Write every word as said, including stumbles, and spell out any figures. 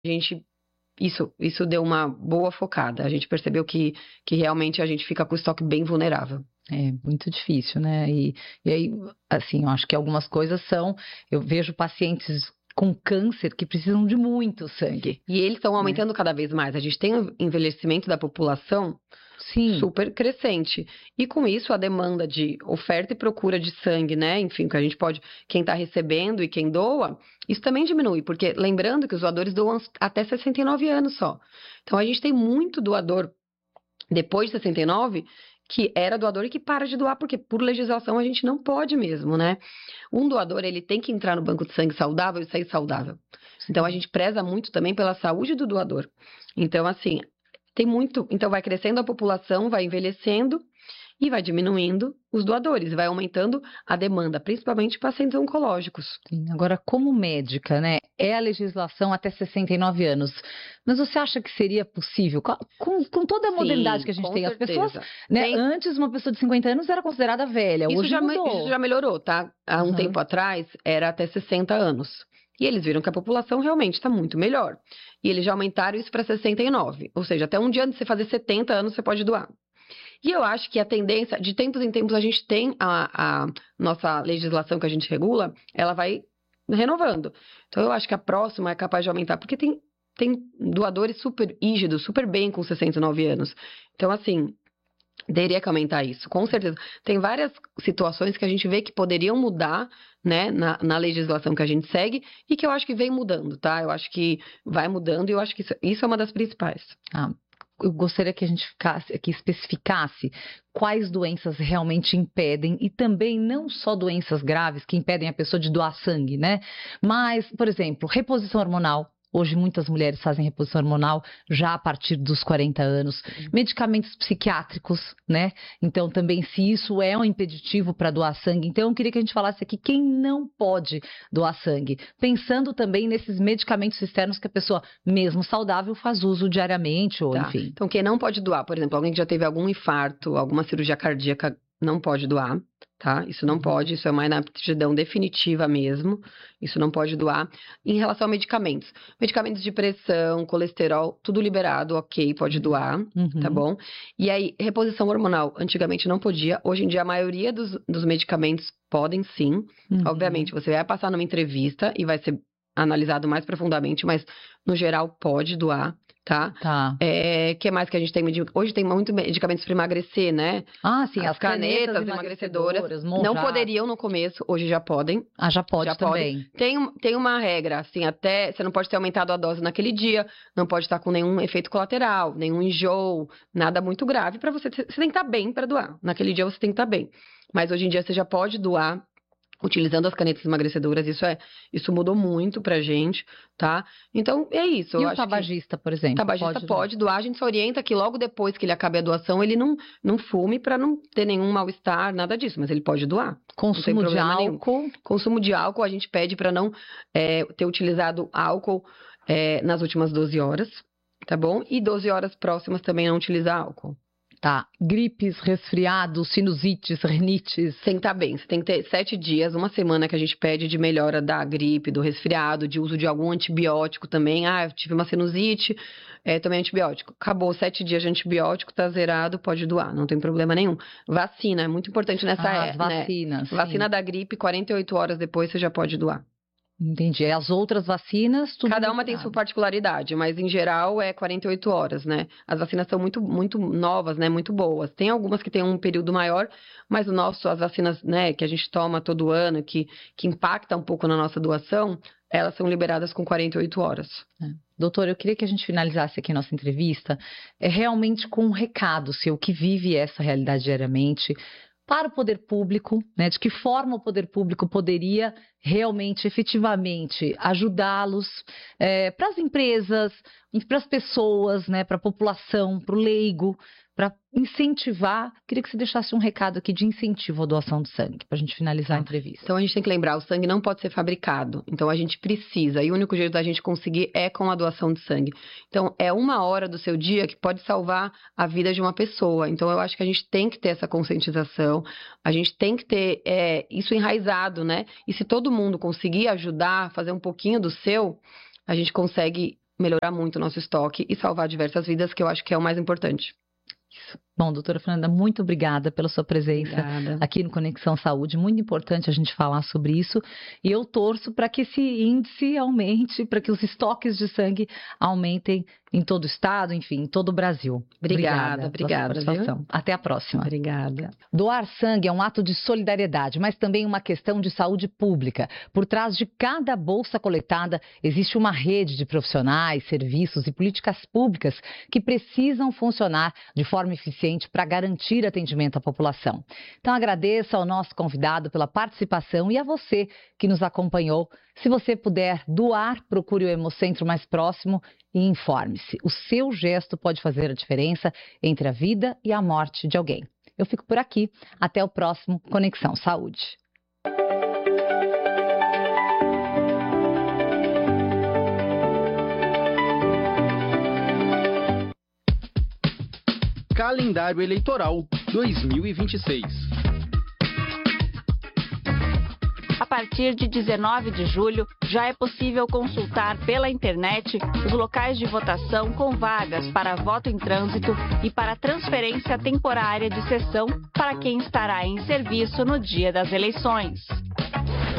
a gente, isso, isso deu uma boa focada. A gente percebeu que, que realmente a gente fica com o estoque bem vulnerável. É muito difícil, né? E, e aí, assim, eu acho que algumas coisas são... Eu vejo pacientes com câncer que precisam de muito sangue. E eles estão aumentando, né, cada vez mais. A gente tem um envelhecimento da população, sim, super crescente. E com isso, a demanda de oferta e procura de sangue, né? Enfim, que a gente pode... Quem está recebendo e quem doa, isso também diminui. Porque lembrando que os doadores doam até sessenta e nove anos só. Então, a gente tem muito doador depois de sessenta e nove... que era doador e que para de doar, porque por legislação a gente não pode mesmo, né? Um doador, ele tem que entrar no banco de sangue saudável e sair saudável. Então, a gente preza muito também pela saúde do doador. Então, assim, tem muito... Então, vai crescendo a população, vai envelhecendo e vai diminuindo os doadores, vai aumentando a demanda, principalmente pacientes oncológicos. Sim, agora, como médica, né, é a legislação até sessenta e nove anos, mas você acha que seria possível, com, com toda a modernidade, sim, que a gente tem, certeza. As pessoas, né, tem... antes uma pessoa de cinquenta anos era considerada velha, isso hoje já, mudou. Isso já melhorou, tá? Há um uhum. tempo atrás era até sessenta anos. E eles viram que a população realmente está muito melhor. E eles já aumentaram isso para sessenta e nove, ou seja, até um dia de você fazer setenta anos você pode doar. E eu acho que a tendência, de tempos em tempos, a gente tem a, a nossa legislação que a gente regula, ela vai renovando. Então, eu acho que a próxima é capaz de aumentar, porque tem, tem doadores super rígidos, super bem com sessenta e nove anos. Então, assim, teria que aumentar isso, com certeza. Tem várias situações que a gente vê que poderiam mudar, né, na, na legislação que a gente segue e que eu acho que vem mudando, tá? Eu acho que vai mudando e eu acho que isso, isso é uma das principais. Ah. Eu gostaria que a gente ficasse, que especificasse quais doenças realmente impedem, e também não só doenças graves que impedem a pessoa de doar sangue, né? Mas, por exemplo, reposição hormonal. Hoje muitas mulheres fazem reposição hormonal já a partir dos quarenta anos. Medicamentos psiquiátricos, né? Então também se isso é um impeditivo para doar sangue. Então eu queria que a gente falasse aqui quem não pode doar sangue. Pensando também nesses medicamentos externos que a pessoa, mesmo saudável, faz uso diariamente ou tá. enfim. Então quem não pode doar, por exemplo, alguém que já teve algum infarto, alguma cirurgia cardíaca, não pode doar, tá? Isso não pode, isso é uma inaptidão definitiva mesmo, isso não pode doar. Em relação a medicamentos, medicamentos de pressão, colesterol, tudo liberado, ok, pode doar, uhum. tá bom? E aí, reposição hormonal, antigamente não podia, hoje em dia a maioria dos, dos medicamentos podem sim, uhum. obviamente, você vai passar numa entrevista e vai ser analisado mais profundamente, mas no geral pode doar. Tá? Tá. É, que mais que a gente tem? Hoje tem muito medicamentos para emagrecer, né? Ah, sim, as, as canetas, canetas emagrecedoras. emagrecedoras não poderiam no começo, hoje já podem. Ah, já pode já também. Podem. Tem, tem uma regra, assim, até você não pode ter aumentado a dose naquele dia, não pode estar com nenhum efeito colateral, nenhum enjoo, nada muito grave para você. Você tem que estar bem para doar. Naquele dia você tem que estar bem. Mas hoje em dia você já pode doar utilizando as canetas emagrecedoras, isso é, isso mudou muito pra gente, tá? Então, é isso. E eu o acho tabagista, que... por exemplo? O tabagista pode, pode doar, a gente só orienta que logo depois que ele acabe a doação, ele não, não fume pra não ter nenhum mal-estar, nada disso, mas ele pode doar. Consumo de álcool? Nenhum. Consumo de álcool, a gente pede pra não é, ter utilizado álcool é, nas últimas doze horas, tá bom? E doze horas próximas também não utilizar álcool. Tá, gripes, resfriados, sinusites, rinites. Tem que estar bem, você tem que ter sete dias, uma semana que a gente pede de melhora da gripe, do resfriado, de uso de algum antibiótico também. Ah, eu tive uma sinusite, é, tomei antibiótico. Acabou, sete dias de antibiótico, tá zerado, pode doar, não tem problema nenhum. Vacina, é muito importante nessa ah, época, né? Vacinas. Vacina da gripe, quarenta e oito horas depois você já pode doar. Entendi. As outras vacinas, tudo Cada uma liberado. tem sua particularidade, mas em geral é quarenta e oito horas, né? As vacinas são muito, muito novas, né? Muito boas. Tem algumas que têm um período maior, mas o nosso, as vacinas, né, que a gente toma todo ano, que, que impacta um pouco na nossa doação, elas são liberadas com quarenta e oito horas. É. Doutor, eu queria que a gente finalizasse aqui a nossa entrevista é realmente com um recado seu que vive essa realidade diariamente, para o poder público, né, de que forma o poder público poderia realmente, efetivamente, ajudá-los, é, para as empresas, para as pessoas, né, para a população, para o leigo, para incentivar. Queria que você deixasse um recado aqui de incentivo à doação de sangue, para a gente finalizar a entrevista. Então a gente tem que lembrar, o sangue não pode ser fabricado, então a gente precisa, e o único jeito da gente conseguir é com a doação de sangue. Então é uma hora do seu dia que pode salvar a vida de uma pessoa, então eu acho que a gente tem que ter essa conscientização, a gente tem que ter é, isso enraizado, né? E se todo mundo conseguir ajudar, fazer um pouquinho do seu, a gente consegue melhorar muito o nosso estoque e salvar diversas vidas, que eu acho que é o mais importante. Isso. Bom, doutora Fernanda, muito obrigada pela sua presença Obrigada. aqui no Conexão Saúde. Muito importante a gente falar sobre isso. E eu torço para que esse índice aumente, para que os estoques de sangue aumentem em todo o estado, enfim, em todo o Brasil. Obrigada, obrigada. obrigada Até a próxima. Obrigada. Doar sangue é um ato de solidariedade, mas também uma questão de saúde pública. Por trás de cada bolsa coletada, existe uma rede de profissionais, serviços e políticas públicas que precisam funcionar de forma eficiente para garantir atendimento à população. Então, agradeço ao nosso convidado pela participação e a você que nos acompanhou. Se você puder doar, procure o Hemocentro mais próximo e informe-se. O seu gesto pode fazer a diferença entre a vida e a morte de alguém. Eu fico por aqui. Até o próximo Conexão Saúde. Calendário Eleitoral dois mil e vinte e seis. A partir de dezenove de julho, já é possível consultar pela internet os locais de votação com vagas para voto em trânsito e para transferência temporária de sessão para quem estará em serviço no dia das eleições.